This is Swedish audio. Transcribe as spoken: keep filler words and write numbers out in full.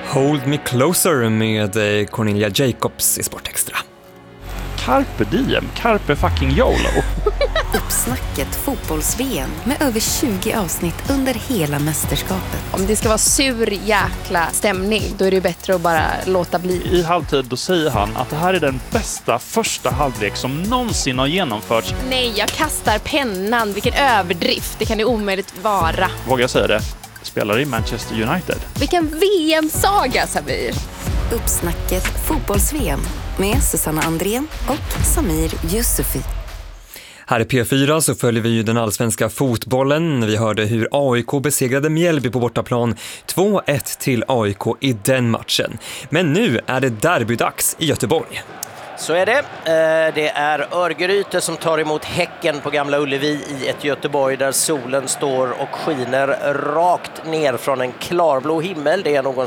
Hold Me Closer med Cornelia Jacobs i Sportextra. Carpe diem, carpe fucking YOLO. Uppsnacket fotbolls-V M med över tjugo avsnitt under hela mästerskapet. Om det ska vara sur jäkla stämning, då är det bättre att bara låta bli. I halvtid då säger han att det här är den bästa första halvlek som någonsin har genomförts. Nej, jag kastar pennan. Vilken överdrift. Det kan det omöjligt vara. Vågar jag säga det? Spelar i Manchester United. Vilken V M-saga, Samir. Uppsnacket fotbolls-V M med Susanna Andrén och Samir Yusufi. Här i P fyra så följer vi ju den allsvenska fotbollen. Vi hörde hur A I K besegrade Mjällby på bortaplan två ett till A I K i den matchen. Men nu är det derbydags i Göteborg. Så är det. Det är Örgryte som tar emot Häcken på Gamla Ullevi i ett Göteborg där solen står och skiner rakt ner från en klarblå himmel. Det är någon